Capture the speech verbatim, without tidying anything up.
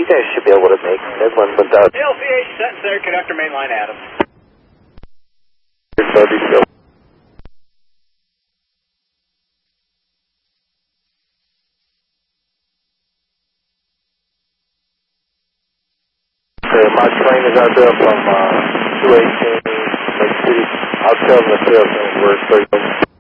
You guys should be able to make Midland without... L C H set there, conductor mainline Adams. Still. Okay, Mark Twain is out there from uh, two eighteen, Lake City. I'll tell them the trail thing works.